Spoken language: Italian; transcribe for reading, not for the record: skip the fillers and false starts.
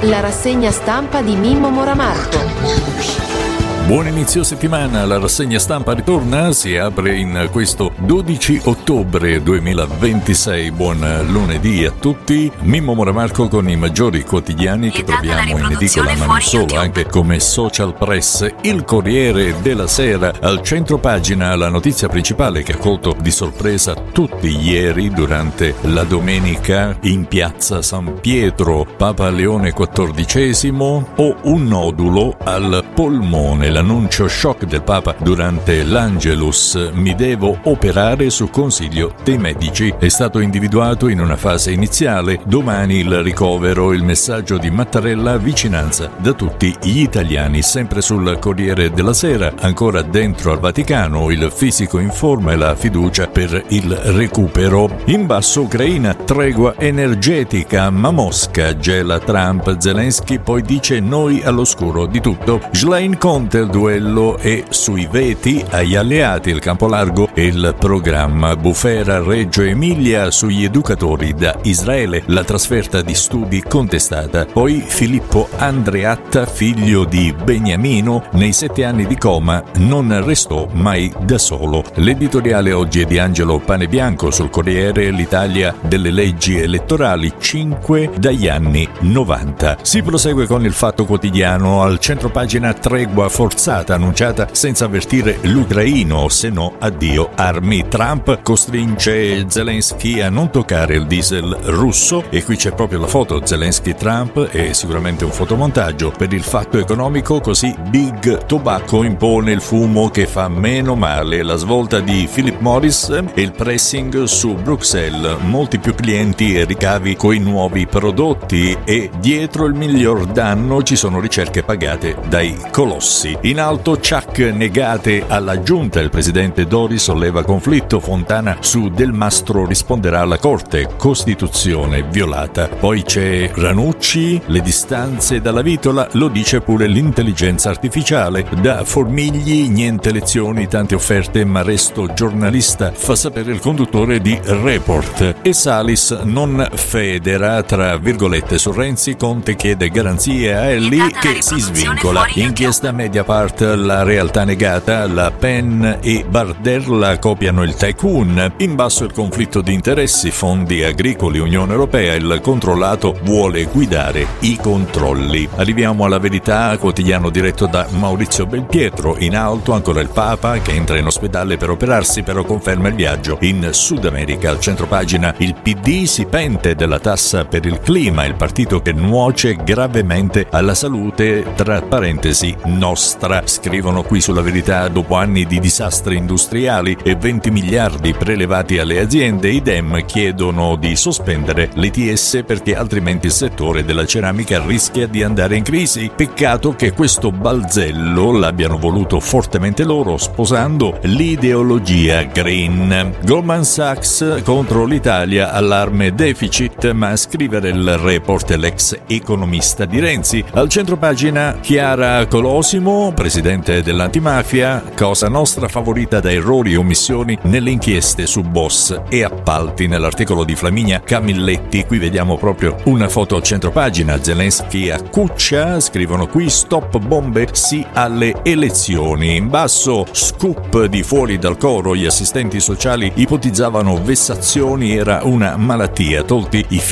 La rassegna stampa di Mimmo Moramarco. Buon inizio settimana, la rassegna stampa ritorna, si apre in questo 12 ottobre 2026, buon lunedì a tutti. Mimmo Moramarco con i maggiori quotidiani che troviamo in edicola, ma non solo, anche come social press. Il Corriere della Sera, al centro pagina, la notizia principale che ha colto di sorpresa tutti ieri durante la domenica in piazza San Pietro. Papa Leone XIV o un nodulo al polmone. L'annuncio shock del Papa durante l'Angelus: mi devo operare su consiglio dei medici. È stato individuato in una fase iniziale, domani il ricovero. Il messaggio di Mattarella: vicinanza da tutti gli italiani. Sempre sul Corriere della Sera, ancora dentro al Vaticano, il fisico in forma e la fiducia per il recupero. In basso Ucraina, tregua energetica, ma Mosca gela Trump. Zelensky poi dice noi all'oscuro di tutto. Schlein Conte il duello e sui veti agli alleati, il campo largo e il programma. Bufera Reggio Emilia sugli educatori da Israele, la trasferta di studi contestata. Poi Filippo Andreatta, figlio di Beniamino, nei 7 anni di coma non restò mai da solo. L'editoriale oggi è di Angelo Panebianco sul Corriere, l'Italia delle leggi elettorali, 5 dagli anni 90. Si prosegue con il Fatto Quotidiano, al centropagina tregua forzata annunciata senza avvertire l'ucraino, se no addio armi. Trump costringe Zelensky a non toccare il diesel russo, e qui c'è proprio la foto Zelensky-Trump, è sicuramente un fotomontaggio. Per il Fatto Economico, così Big Tobacco impone il fumo che fa meno male, la svolta di Philip Morris e il pressing su Bruxelles, molti più clienti e ricavi coi nuovi prodotti, e dietro il miglior danno ci sono ricerche pagate dai colossi. In alto Ciak negate alla giunta, il presidente Dori solleva conflitto, Fontana su Del Mastro risponderà alla Corte, Costituzione violata. Poi c'è Ranucci, le distanze dalla vitola, lo dice pure l'intelligenza artificiale. Da Formigli niente lezioni, tante offerte ma resto giornalista, fa sapere il conduttore di Report. E Salis non federa, tra virgolette, su Renzi. Conte chiede garanzie a Elli che si svincola. Inchiesta Mediapart, la realtà negata, la Pen e Bardella copiano il tycoon. In basso il conflitto di interessi, fondi agricoli, Unione Europea, il controllato vuole guidare i controlli. Arriviamo alla Verità, quotidiano diretto da Maurizio Belpietro. In alto ancora il Papa che entra in ospedale per operarsi, però conferma il viaggio in Sud America. Al centropagina il PD si pente della tassa per il clima, il partito che nuoce gravemente alla salute, tra parentesi nostra. Scrivono qui sulla Verità, dopo anni di disastri industriali e 20 miliardi prelevati alle aziende, i Dem chiedono di sospendere l'ETS perché altrimenti il settore della ceramica rischia di andare in crisi. Peccato che questo balzello l'abbiano voluto fortemente loro, sposando l'ideologia green. Goldman Sachs contro l'Italia, allarme deficit, ma a scrivere il report l'ex economista di Renzi. Al centropagina Chiara Colosimo, presidente dell'antimafia, Cosa Nostra favorita da errori e omissioni nelle inchieste su boss e appalti. Nell'articolo di Flaminia Camilletti, qui vediamo proprio una foto al centropagina. Zelensky a Cuccia, scrivono qui, stop bombe, sì alle elezioni. In basso scoop di Fuori dal Coro, gli assistenti sociali ipotizzavano vessazioni, era una malattia, tolti i